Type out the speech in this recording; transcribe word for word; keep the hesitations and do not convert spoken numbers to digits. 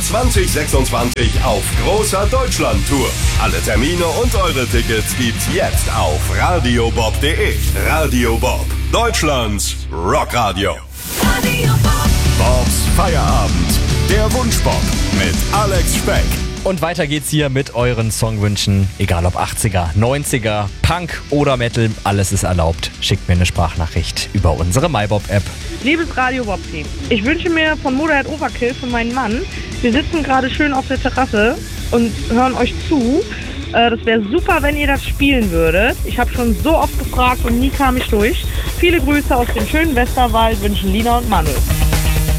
zwanzig sechsundzwanzig auf großer Deutschland-Tour. Alle Termine und eure Tickets gibt's jetzt auf radiobob punkt de. Radio Bob, Deutschlands Rockradio. Radio Bob. Bobs Feierabend. Der Wunschbob mit Alex Speck. Und weiter geht's hier mit euren Songwünschen. Egal ob achtziger, neunziger, Punk oder Metal, alles ist erlaubt. Schickt mir eine Sprachnachricht über unsere MyBob-App. Liebes Radio Bob-Team, ich wünsche mir von Motorhead Overkill für meinen Mann. Wir sitzen gerade schön auf der Terrasse und hören euch zu. Das wäre super, wenn ihr das spielen würdet. Ich habe schon so oft gefragt und nie kam ich durch. Viele Grüße aus dem schönen Westerwald wünschen Lina und Manuel.